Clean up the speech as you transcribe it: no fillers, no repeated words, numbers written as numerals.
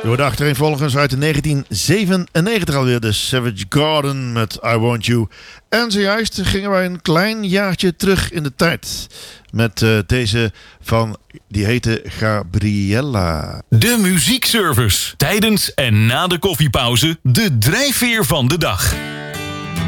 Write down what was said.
Je hoorde achtereenvolgens uit 1997 alweer de Savage Garden met I Want You. En zojuist gingen wij een klein jaartje terug in de tijd. Met deze van, die heette Gabriella. De muziekservice. Tijdens en na de koffiepauze de drijfveer van de dag.